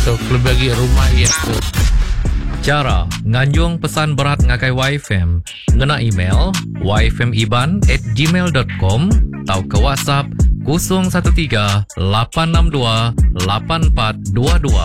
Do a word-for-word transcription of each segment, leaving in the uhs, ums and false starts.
So, kalau bagi rumah ya tu. Cara nganjung pesan berat ngakai Y F M, ngena email y f m iban at gmail dot com atau ke WhatsApp kosong satu tiga lapan enam dua lapan empat dua dua.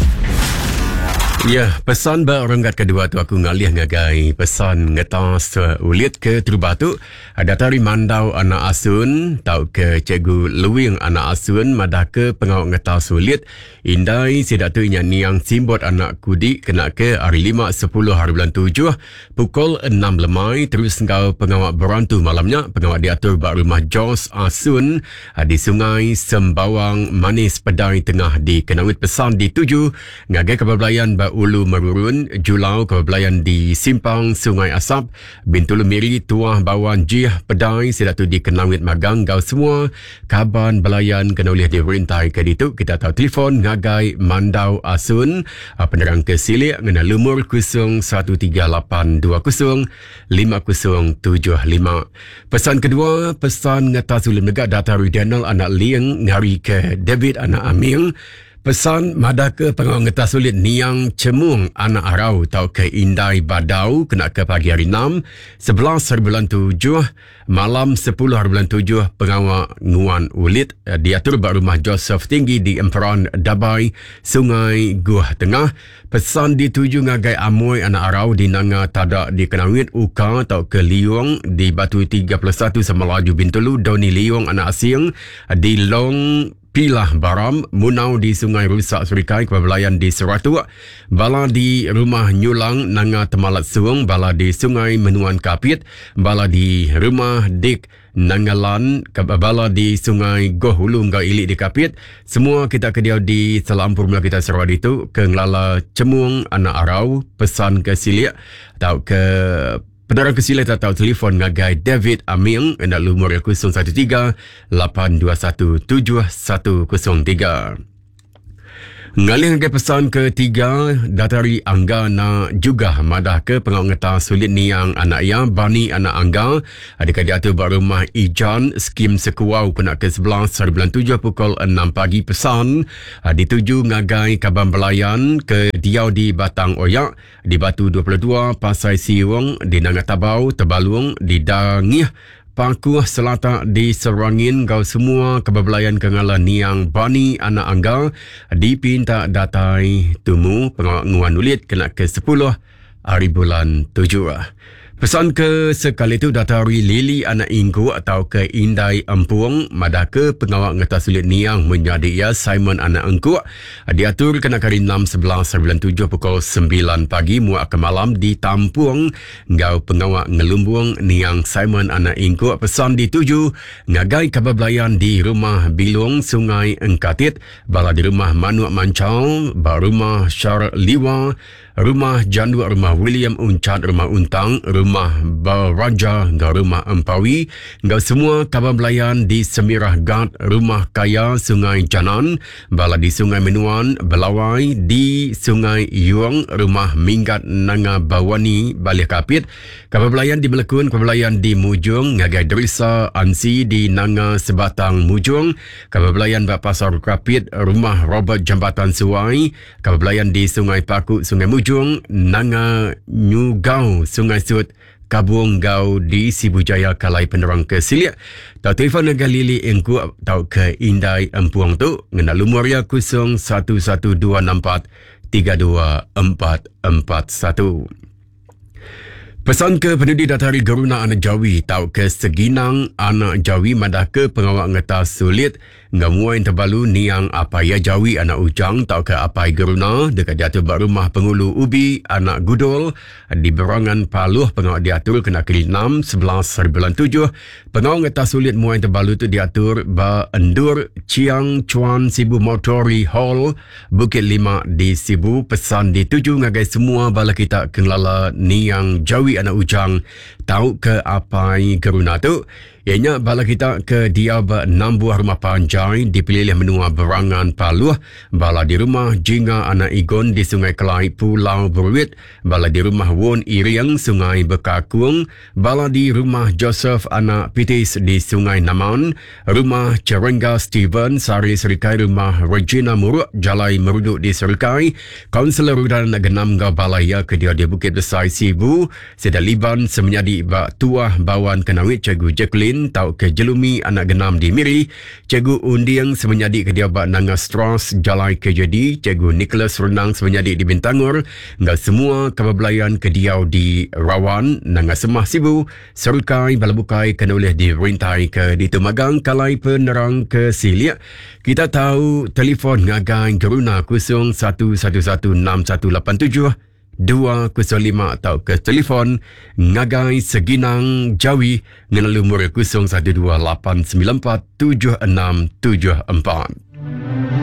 Ya, pesan berenggat kedua tu aku ngalih ngagai pesan ngetas ulit ke Trubatu. Ada dari Mandau anak asun tau ke Cikgu Luwing anak asun madah ke pengawak ngetas ulit. Indai sidak tu inya niang simbot anak kudi kena ke hari lima sepuluh hari bulan tujuh pukul enam lemai terus ngau pengawak berantu malamnya pengawak diatur bak rumah Jos Asun di Sungai Sembawang Manis Pedai Tengah di Kenawit. Pesan dituju ngagai kebablayan bak Ulu Merurun, Julau kebablayan di Simpang Sungai Asap, Bintulu Miri, Tuah Bawan Jih Pedai sidak tu di Kenawit Magang gau semua kaban belayan kena oleh dirintai ke ditu. Kita tahu telefon ngagai Mandau Asun penerang ke Silik ngena lumur kosong satu tiga lapan dua kosong lima kosong tujuh lima. Pesan kedua, pesan ngetas ulim negak data Daniel anak Liang ngari ke David anak Aming. Pesan madah ke pengawal ngetas sulit niang cemung anak arau tau ke Indai Badau kena ke pagi hari enam sebelas hari bulan tujuh malam sepuluh hari bulan tujuh pengawal nguan ulit diatur bak rumah Joseph Tinggi di Emperan Dabai Sungai Guh Tengah. Pesan dituju ngagai Amoy anak arau di Nanga Tadak di Kenawit Uka tau ke Liung di Batu tiga puluh satu Semelaju Bintulu Doni Liung anak asing di Long Pilah Baram, Munau di Sungai Rusak Serikai, kebablayan di Seratu, Bala di Rumah Nyulang, Nanga Temalat Suung, Bala di Sungai Menuan Kapit, Bala di Rumah Dik Nangalan, Bala di Sungai Goh Hulu, Ngau Ilik di Kapit. Semua kita kediau di Selampur Mula kita Sarawak itu, ke Ngelala Cemung, Anak Arau, pesan ke Silik, atau ke Penerang Kesila tak tahu telefon ngagai David Aming nak lumur kosong satu tiga lapan dua satu tujuh satu kosong tiga. Ngalih ngagai pesan ketiga datari Angga na juga madah ke pengawal ngetas sulit niang anak yang Bani anak Angga adik diatur bak rumah Ijan skim sekuau kena ke sebelas hari bulan tujuh pukul enam pagi. Pesan dituju ngagai kaban belayan ke Diau di Batang Oyak di Batu dua puluh dua Pasai Siwong di Nangatabau Tebalung di Dangih Pangkuh Selatan di Serangin gau semua kebablayan kengala niang Bani anak Angga dipinta datai tumu pengawak nguan ulit kena ke sepuluh hari bulan tujuh. Pesan ke sekali itu datari Lili anak Ingku atau ke Indai Empuang madah ke pengawak ngetas sulit niang menjadi ia Simon anak Engku diatur kena kari enam sebelas hari bulan tujuh pukul sembilan pagi muak ke malam di Tampuang ngau pengawak ngelumbung niang Simon anak Ingku. Pesan dituju ngagai kebablayan di rumah Bilung Sungai Engkatit, bala di rumah Manuak Mancau, bala rumah Syar Liwa, rumah Jandu, rumah William Uncat, rumah Untang, rumah Baraja, rumah Empawi, ngau semua kabar belayan di Semirah Gad, rumah Kaya Sungai Janan, bala di Sungai Menuan, Belawai, di Sungai Yuang, rumah Minggat Nanga Bawani, Balik Kapit, kabar belayan di Melekun, kabar belayan di Mujung, ngagai Derisa Ansi di Nanga Sebatang Mujung, kabar belayan bak Pasar Kapit, rumah Robert Jambatan Suai, kabar belayan di Sungai Paku, Sungai Mujung, Nanga Nyugau, Sungai Sud, Kabung Gau di Sibujaya Kalai Penerang ke Silik. Tau telefon dengan Lili Engku tau ke Indai Empuang tu ngena lumaria kosong satu satu dua enam empat tiga dua empat empat satu. Pesan ke penduduk datari Geruna anak Jawi tau ke Seginang anak Jawi madah ke pengawak ngetas sulit ngamuai terbalu niang Apaya Jawi anak Ujang tau ke Apai Geruna dekat diatur bak rumah Pengulu Ubi anak Gudol di Berangan Paluh pengawak diatur kena kali enam sebelas hari bulan tujuh. Pengawak ngetas sulit muai terbalu tu diatur ba Endur Ciang Cuan Sibu Motori Hall Bukit Lima di Sibu. Pesan dituju ngagai semua bala kita kenglala niang Jawi anak Ujang tau ke Apai Geruna tu Ianya bala kita ke dia enam buah rumah panjai dipilih menua berangan paluh. Bala di rumah Jinga Anak Igon di Sungai Kelai Pulau Beruit. Bala di rumah Won Iriang Sungai Bekakung. Bala di rumah Joseph Anak Pitis di Sungai Naman. Rumah Cerengga Steven Sari Serikai. Rumah Regina Muruk Jalai Meruduk di Serikai. Kaunselor Rudan Genam Balaya ke dia di Bukit Besar Sibu. Sedaliban semenyadi bak tuah bawan kenawit Cikgu Jacqueline tau ke Jelumi Anak Genam di Miri. Cikgu Undiang semenyadi ke dia bak Nanga Stros Jalai ke Jadi. Cikgu Nicholas Renang semenyadi di Bintangor. Ngal semua kebablayan ke dia di Rawan Nanga Semah Sibu. Serukai Balabukai kena oleh di Rintai ke di Tumagang Kalai Penerang ke Siliak. Kita tahu telefon ngagai Geruna kosong satu satu satu enam satu lapan tujuh dua kosong lima atau ke telefon ngagai Seginang Jawi ngelalu murah kosong satu dua lapan sembilan empat tujuh enam tujuh empat.